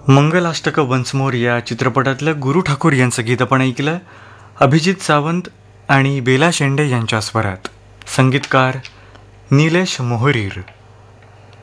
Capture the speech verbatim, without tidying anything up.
Mangalashtak once more या चित्रपटातलं गुरु ठाकूर यांचं गीत आपण ऐकलं. अभिजित सावंत आणि बेला शेंडे यांच्या स्वरात. संगीतकार निलेश मोहरीर.